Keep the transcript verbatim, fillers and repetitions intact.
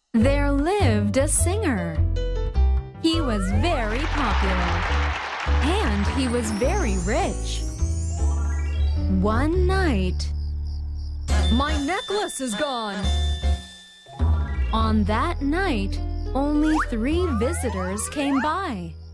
There lived a singer. He was very popular, and he was very rich. One night, My necklace is gone. on that night, only three visitors came by.